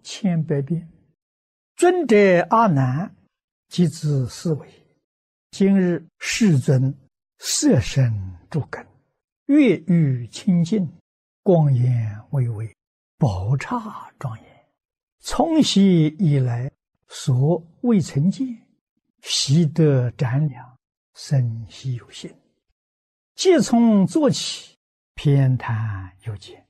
千百遍。尊者阿难，即自思维：今日世尊色身诸根，悦欲清净，光颜巍巍，宝刹庄严。从昔以来，所未曾见，习得瞻仰，生希有心。即从坐起，偏袒有见，